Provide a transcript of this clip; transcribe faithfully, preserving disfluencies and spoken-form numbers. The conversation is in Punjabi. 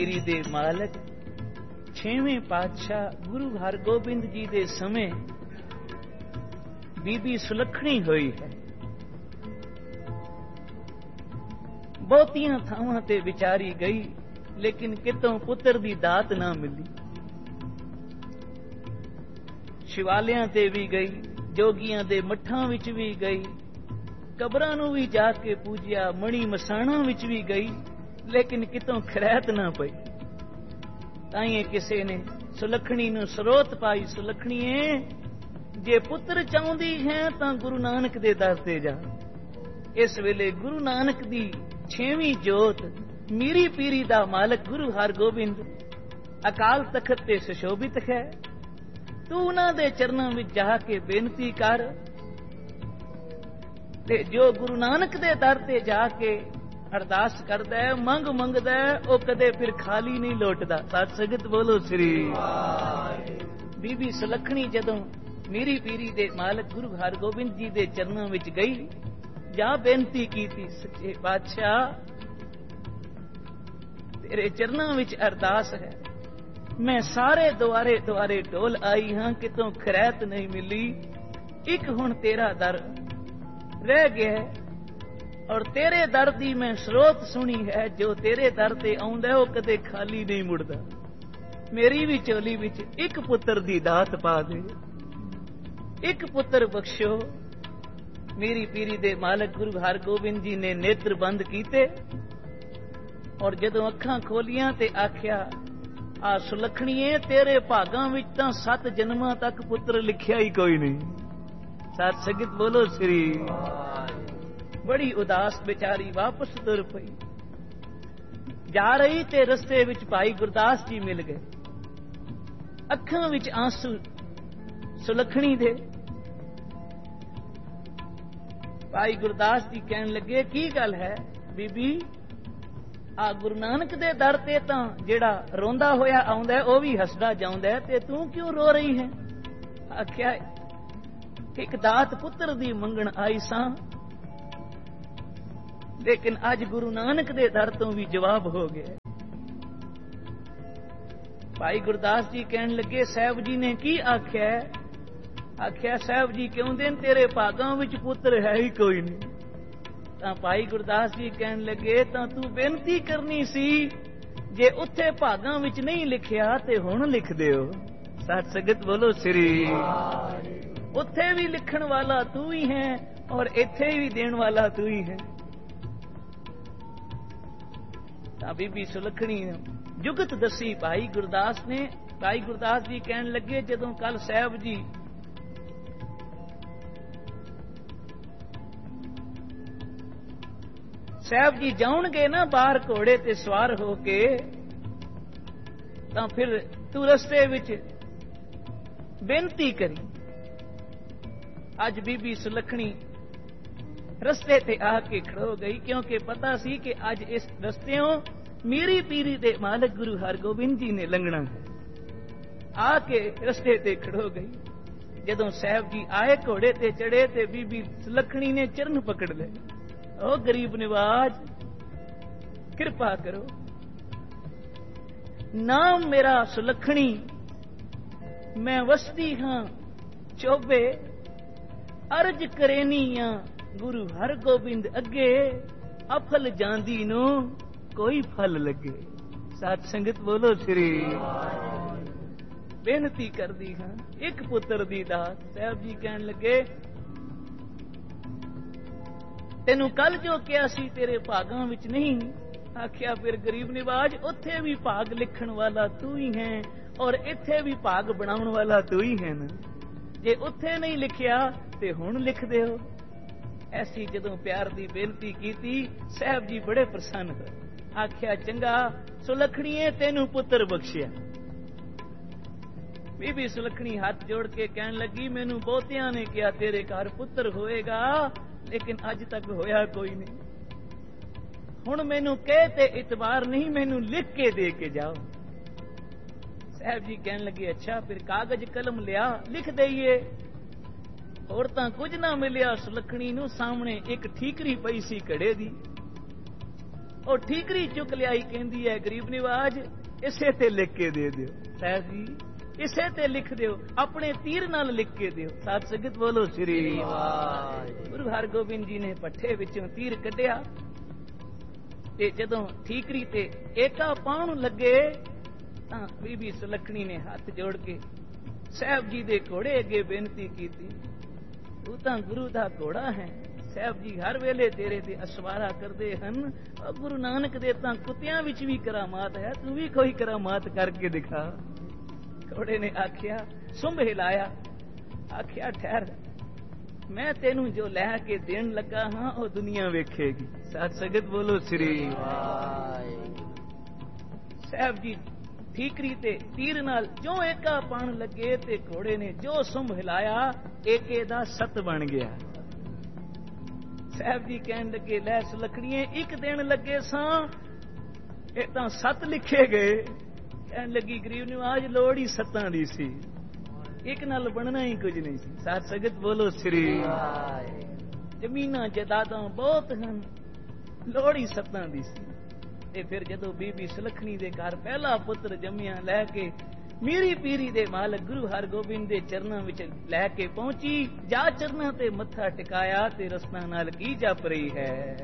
ਮੇਰੀ ਦੇ ਮਾਲਕ ਛੇਵੇਂ ਪਾਤਸ਼ਾਹ ਗੁਰੂ ਹਰਗੋਬਿੰਦ ਜੀ ਦੇ ਸਮੇਂ ਬੀਬੀ ਸੁਲੱਖਣੀ ਹੋਈ ਹੈ। ਬਹੁਤੀਆਂ ਥਾਵਾਂ ਤੇ ਵਿਚਾਰੀ ਗਈ, ਲੇਕਿਨ ਕਿਤੋਂ ਪੁੱਤਰ ਦੀ ਦਾਤ ਨਾ ਮਿਲੀ। ਸ਼ਿਵਾਲਿਆਂ ਤੇ ਵੀ ਗਈ, ਜੋਗੀਆਂ ਦੇ ਮੱਠਾਂ ਵਿੱਚ ਵੀ ਗਈ, ਕਬਰਾਂ ਨੂੰ ਵੀ ਜਾ ਕੇ ਪੂਜਿਆ, ਮਣੀ ਮਸਾਣਾਂ ਵਿੱਚ ਵੀ ਗਈ, ਲੇਕਿਨ ਕਿਤੋਂ ਖੈਰਤ ਨਾ ਪਈ। ਤਾਈਂ ਕਿਸੇ ਨੇ ਸੁਲੱਖਣੀ ਨੂੰ ਸਰੋਤ ਪਾਈ, ਸੁਲੱਖਣੀਏ ਜੇ ਪੁੱਤਰ ਚਾਹੁੰਦੀ ਹੈ ਤਾਂ ਗੁਰੂ ਨਾਨਕ ਦੇ ਦਰ ਤੇ ਜਾ। ਇਸ ਵੇਲੇ ਗੁਰੂ ਨਾਨਕ ਦੀ ਛੇਵੀਂ ਜੋਤ ਮੀਰੀ ਪੀਰੀ ਦਾ ਮਾਲਕ ਗੁਰੂ ਹਰਗੋਬਿੰਦ ਅਕਾਲ ਤਖਤ ਤੇ ਸੁਸ਼ੋਭਿਤ ਹੈ। ਤੂੰ ਉਹਨਾਂ ਦੇ ਚਰਨਾਂ ਵਿੱਚ ਜਾ ਕੇ ਬੇਨਤੀ ਕਰ, ਤੇ ਜੋ ਗੁਰੂ ਨਾਨਕ ਦੇ ਦਰ ਤੇ ਜਾ ਕੇ ਅਰਦਾਸ ਕਰਦਾ ਹੈ, ਮੰਗ ਮੰਗਦਾ ਹੈ, ਉਹ ਕਦੇ ਫਿਰ ਖਾਲੀ ਨਹੀਂ ਲੌਟਦਾ। ਸਤ ਸੰਗਤ ਬੋਲੋ ਸ੍ਰੀ। ਬੀਬੀ ਸੁਲੱਖਣੀ ਜਦੋਂ ਮੀਰੀ ਪੀਰੀ ਦੇ ਮਾਲਕ ਗੁਰੂ ਹਰਗੋਬਿੰਦ ਜੀ ਦੇ ਚਰਨਾਂ ਵਿੱਚ ਗਈ, ਜਾਂ ਬੇਨਤੀ ਕੀਤੀ, ਸੱਚੇ ਪਾਤਸ਼ਾਹ ਤੇਰੇ ਚਰਨਾਂ ਵਿੱਚ ਅਰਦਾਸ ਹੈ, ਮੈਂ ਸਾਰੇ ਦੁਆਰੇ ਦੁਆਰੇ ਢੋਲ ਆਈ ਹਾਂ, ਕਿਤੋਂ ਖੈਰਤ ਨਹੀਂ ਮਿਲੀ। ਇੱਕ ਹੁਣ ਤੇਰਾ ਦਰ ਰਹਿ ਗਿਆ, ਔਰ ਤੇਰੇ ਦਰ ਦੀ ਮੈਂ ਸਰੋਤ ਸੁਣੀ ਹੈ, ਜੋ ਤੇਰੇ ਦਰ ਤੇ ਆਉਂਦਾ ਉਹ ਕਦੇ ਖਾਲੀ ਨਹੀਂ ਮੁੜਦਾ। ਮੇਰੀ ਵੀ ਝੋਲੀ ਵਿੱਚ ਇੱਕ ਪੁੱਤਰ ਦੀ ਦਾਤ ਪਾ ਦੇ, ਇੱਕ ਪੁੱਤਰ ਬਖਸ਼ੋ। ਮੇਰੀ ਪੀਰੀ ਦੇ ਮਾਲਕ ਗੁਰੂ ਹਰਗੋਬਿੰਦ ਜੀ ਨੇ ਨੇਤਰ ਬੰਦ ਕੀਤੇ, ਔਰ ਜਦੋਂ ਅੱਖਾਂ ਖੋਲੀਆਂ ਤੇ ਆਖਿਆ, ਆ ਸੁਲੱਖਣੀਏ ਤੇਰੇ ਭਾਗਾਂ ਵਿੱਚ ਤਾਂ ਸੱਤ ਜਨਮਾਂ ਤੱਕ ਪੁੱਤਰ ਲਿਖਿਆ ਹੀ ਕੋਈ ਨਹੀਂ। ਸਤ ਸੰਗਤ ਬੋਲੋ ਸ੍ਰੀ। ਬੜੀ ਉਦਾਸ ਵਿਚਾਰੀ ਵਾਪਸ ਤੁਰ ਪਈ। ਜਾ ਰਹੀ ਤੇ ਰਸਤੇ ਵਿੱਚ ਭਾਈ ਗੁਰਦਾਸ ਜੀ ਮਿਲ ਗਏ। ਅੱਖਾਂ ਵਿੱਚ ਆਂਸੂ ਸੁਲੱਖਣੀ ਦੇ। ਭਾਈ ਗੁਰਦਾਸ ਜੀ ਕਹਿਣ ਲੱਗੇ, ਕੀ ਗੱਲ ਹੈ ਬੀਬੀ? ਆ ਗੁਰੂ ਨਾਨਕ ਦੇ ਦਰ ਤੇ ਤਾਂ ਜਿਹੜਾ ਰੋਂਦਾ ਹੋਇਆ ਆਉਂਦਾ ਉਹ ਵੀ ਹੱਸਦਾ ਜਾਂਦਾ, ਤੇ ਤੂੰ ਕਿਉਂ ਰੋ ਰਹੀ ਹੈ? ਆਖਿਆ, ਇੱਕ ਦਾਤ ਪੁੱਤਰ ਦੀ ਮੰਗਣ ਆਈ ਸਾਂ, ਲੇਕਿਨ ਅੱਜ ਗੁਰੂ ਨਾਨਕ ਦੇ ਦਰ ਤੋਂ ਵੀ ਜਵਾਬ ਹੋ ਗਿਆ। ਭਾਈ ਗੁਰਦਾਸ ਜੀ ਕਹਿਣ ਲੱਗੇ, ਸਾਹਿਬ ਜੀ ਨੇ ਕੀ ਆਖਿਆ? ਆਖਿਆ, ਸਾਹਿਬ ਜੀ ਕਹਿੰਦੇ ਨੇ ਤੇਰੇ ਭਾਗਾਂ ਵਿੱਚ ਪੁੱਤਰ ਹੈ ਹੀ ਕੋਈ ਨਹੀਂ। ਤਾਂ ਭਾਈ ਗੁਰਦਾਸ ਜੀ ਕਹਿਣ ਲੱਗੇ, ਤਾਂ ਤੂੰ ਬੇਨਤੀ ਕਰਨੀ ਸੀ, ਜੇ ਉੱਥੇ ਭਾਗਾਂ ਵਿੱਚ ਨਹੀਂ ਲਿਖਿਆ ਤੇ ਹੁਣ ਲਿਖ ਦਿਓ। ਸਤ ਸੰਗਤ ਬੋਲੋ ਸ੍ਰੀ। ਉੱਥੇ ਵੀ ਲਿਖਣ ਵਾਲਾ ਤੂੰ ਹੀ ਹੈ, ਔਰ ਇੱਥੇ ਵੀ ਦੇਣ ਵਾਲਾ ਤੂੰ ਹੀ ਹੈ। ਤਾਂ ਬੀਬੀ ਸੁਲੱਖਣੀ ਜੁਗਤ ਦੱਸੀ ਭਾਈ ਗੁਰਦਾਸ ਨੇ। ਭਾਈ ਗੁਰਦਾਸ ਜੀ ਕਹਿਣ ਲੱਗੇ, ਜਦੋਂ ਕੱਲ ਸਾਹਿਬ ਜੀ ਸਾਹਿਬ ਜੀ ਜਾਉਣਗੇ ਨਾ ਬਾਹਰ ਘੋੜੇ ਤੇ ਸਵਾਰ ਹੋ ਕੇ, ਤਾਂ ਫਿਰ ਤੂੰ ਰਸਤੇ ਵਿੱਚ ਬੇਨਤੀ ਕਰੀ। ਅੱਜ ਬੀਬੀ ਸੁਲੱਖਣੀ ਰਸਤੇ ਤੇ ਆ ਕੇ ਖੜੋ ਗਈ, ਕਿਉਂਕਿ ਪਤਾ ਸੀ ਕਿ ਅੱਜ ਇਸ ਰਸਤਿਓਂ ਮੀਰੀ ਪੀਰੀ ਦੇ ਮਾਲਕ ਗੁਰੂ ਹਰਗੋਬਿੰਦ ਜੀ ਨੇ ਲੰਘਣਾ ਹੈ। ਆ ਕੇ ਰਸਤੇ ਤੇ ਖੜੋ ਗਈ। ਜਦੋਂ ਸਾਹਿਬ ਜੀ ਆਏ, ਘੋੜੇ ਤੇ ਚੜੇ, ਤੇ ਬੀਬੀ ਸੁਲੱਖਣੀ ਨੇ ਚਰਨ ਪਕੜ ਲਏ। ਉਹ ਗਰੀਬ ਨਿਵਾਜ, ਕਿਰਪਾ ਕਰੋ, ਨਾਮ ਮੇਰਾ ਸੁਲੱਖਣੀ, ਮੈਂ ਵਸਦੀ ਹਾਂ ਚੋਬੇ, ਅਰਜ ਕਰੇਨੀਆਂ ਗੁਰੂ ਹਰਗੋਬਿੰਦ ਅੱਗੇ, ਅਫਲ ਜਾਂਦੀ ਨੂੰ ਕੋਈ ਫਲ ਲੱਗੇ। ਸਤ ਸੰਗਤ ਬੋਲੋ ਸ੍ਰੀ। ਬੇਨਤੀ ਕਰਦੀ ਹਾਂ ਇੱਕ ਪੁੱਤਰ ਦੀ ਦਾਤ। ਸਾਹਿਬ ਜੀ ਕਹਿਣ ਲੱਗੇ, ਤੈਨੂੰ ਕੱਲ ਜੋ ਕਿਹਾ ਸੀ ਤੇਰੇ ਭਾਗਾਂ ਵਿੱਚ ਨਹੀਂ। ਆਖਿਆ, ਫਿਰ ਗਰੀਬ ਨਿਵਾਜ, ਉੱਥੇ ਵੀ ਭਾਗ ਲਿਖਣ ਵਾਲਾ ਤੂੰ ਹੀ ਹੈ, ਔਰ ਇੱਥੇ ਵੀ ਭਾਗ ਬਣਾਉਣ ਵਾਲਾ ਤੂੰ ਹੀ ਹੈ ਨਾ। ਜੇ ਉੱਥੇ ਨਹੀਂ ਲਿਖਿਆ ਤੇ ਹੁਣ ਲਿਖ ਦਿਓ। ਐਸੀ ਜਦੋਂ ਪਿਆਰ ਦੀ ਬੇਨਤੀ ਕੀਤੀ, ਸਾਹਿਬ ਜੀ ਬੜੇ ਪ੍ਰਸੰਨ ਹੋਏ। ਆਖਿਆ, ਚੰਗਾ ਸੁਲੱਖਣੀਏ, ਤੈਨੂੰ ਪੁੱਤਰ ਬਖਸ਼ਿਆ। ਬੀਬੀ ਸੁਲੱਖਣੀ ਹੱਥ ਜੋੜ ਕੇ ਕਹਿਣ ਲੱਗੀ, ਮੈਨੂੰ ਬਹੁਤਿਆਂ ਨੇ ਕਿਹਾ ਤੇਰੇ ਘਰ ਪੁੱਤਰ ਹੋਏਗਾ, ਲੇਕਿਨ ਅੱਜ ਤੱਕ ਹੋਇਆ ਕੋਈ ਨਹੀਂ। ਹੁਣ ਮੈਨੂੰ ਕਹਿ ਤੇ ਇਤਬਾਰ ਨਹੀਂ, ਮੈਨੂੰ ਲਿਖ ਕੇ ਦੇ ਕੇ ਜਾਓ। ਸਾਹਿਬ ਜੀ ਕਹਿਣ ਲੱਗੇ, ਅੱਛਾ ਫਿਰ ਕਾਗਜ਼ ਕਲਮ ਲਿਆ, ਲਿਖ ਦਈਏ। ਹੋਰ ਤਾਂ ਕੁਝ ਨਾ ਮਿਲਿਆ ਸੁਲੱਖਣੀ ਨੂੰ। ਸਾਹਮਣੇ ਇੱਕ ਠੀਕਰੀ ਪਈ ਸੀ ਘੜੇ ਦੀ। ਉਹ ਠੀਕਰੀ ਚੁੱਕ ਲਿਆਈ, ਕਹਿੰਦੀ ਹੈ ਗਰੀਬ ਨਿਵਾਜ ਇਸੇ ਤੇ ਲਿਖ ਕੇ ਦੇ ਦਿਓ। ਸਾਹਿਬ ਜੀ ਇਸੇ ਤੇ ਲਿਖ ਦਿਓ, ਆਪਣੇ ਤੀਰ ਨਾਲ ਲਿਖ ਕੇ ਦਿਓ। ਸਾਧ ਸੰਗਤ ਬੋਲੋ ਸ੍ਰੀ ਵਾਹਿਗੁਰੂ। ਗੁਰੂ ਹਰਗੋਬਿੰਦ ਜੀ ਨੇ ਪੱਠੇ ਵਿੱਚੋਂ ਤੀਰ ਕੱਢਿਆ ਤੇ ਜਦੋਂ ਠੀਕਰੀ ਤੇ ਏਕਾ ਪਾਉਣ ਲੱਗੇ ਤਾਂ ਬੀਬੀ ਸੁਲੱਖਣੀ ਨੇ ਹੱਥ ਜੋੜ ਕੇ ਸਾਹਿਬ ਜੀ ਦੇ ਘੋੜੇ ਅੱਗੇ ਬੇਨਤੀ ਕੀਤੀ, ਤੂੰ ਤਾਂ ਗੁਰੂ ਦਾ ਘੋੜਾ ਹੈ, ਸਾਹਿਬ ਜੀ ਹਰ ਵੇਲੇ ਤੇਰੇ ਤੇ ਅਸਵਾਰਾ ਕਰਦੇ ਹਨ। ਉਹ ਗੁਰੂ ਨਾਨਕ ਦੇ ਤਾਂ ਕੁੱਤਿਆਂ ਵਿੱਚ ਵੀ ਕਰਾਮਾਤ ਹੈ, ਤੂੰ ਵੀ ਕੋਈ ਕਰਾਮਾਤ ਕਰਕੇ ਦਿਖਾ। ਘੋੜੇ ਨੇ ਆਖਿਆ, ਸੁੰਭ ਹਿਲਾਇਆ, ਆਖਿਆ ਠਹਿਰ, ਮੈਂ ਤੈਨੂੰ ਜੋ ਲੈ ਕੇ ਦੇਣ ਲੱਗਾ ਹਾਂ ਉਹ ਦੁਨੀਆ ਵੇਖੇਗੀ। ਸਾਧ ਸੰਗਤ ਬੋਲੋ ਸ੍ਰੀ ਵਾਹਿਗੁਰੂ। ਸਾਹਿਬ ਜੀ ਠੀਕਰੀ ਤੇ ਤੀਰ ਨਾਲ ਜੋ ਏਕਾ ਪਾਣ ਲੱਗੇ ਤੇ ਘੋੜੇ ਨੇ ਜੋ ਸੁੰਭ ਹਿਲਾਇਆ, ਏਕੇ ਦਾ ਸੱਤ ਬਣ ਗਿਆ। ਸਾਹਿਬ ਜੀ ਕਹਿਣ ਲੱਗੇ, ਲੈ ਸੁਲੱਖਣੀਏ ਇੱਕ ਦਿਨ ਲੱਗੇ ਸਾਂ, ਇਹ ਤਾਂ ਸੱਤ ਲਿਖੇ ਗਏ। ਕਹਿਣ ਲੱਗੀ ਗਰੀਬ ਨਿਵਾਜ ਲੋੜ ਹੀ ਸੱਤਾਂ ਦੀ ਸੀ, ਇੱਕ ਨਾਲ ਬਣਨਾ ਹੀ ਕੁਝ ਨਹੀਂ ਸੀ। ਸਾਧ ਸੰਗਤ ਬੋਲੋ ਸ੍ਰੀ ਵਾਹਿਗੁਰੂ। ਜ਼ਮੀਨਾਂ ਜਾਇਦਾਦਾਂ ਬਹੁਤ ਹਨ, ਲੋੜ ਹੀ ਸੱਤਾਂ ਦੀ ਸੀ। ਤੇ ਫਿਰ ਜਦੋਂ ਬੀਬੀ ਸੁਲੱਖਣੀ ਦੇ ਘਰ ਪਹਿਲਾ ਪੁੱਤਰ ਜੰਮਿਆ, ਲੈ ਕੇ ਮੀਰੀ ਪੀਰੀ ਦੇ ਮਾਲਕ ਗੁਰੂ ਹਰਗੋਬਿੰਦ ਦੇ ਚਰਨਾਂ ਵਿੱਚ ਲੈ ਕੇ ਪਹੁੰਚੀ, ਜਾ ਚਰਨਾਂ ਤੇ ਮੱਥਾ ਟਿਕਾਇਆ ਤੇ ਰਸਨਾ ਨਾਲ ਕੀ ਜਪ ਰਹੀ ਹੈ।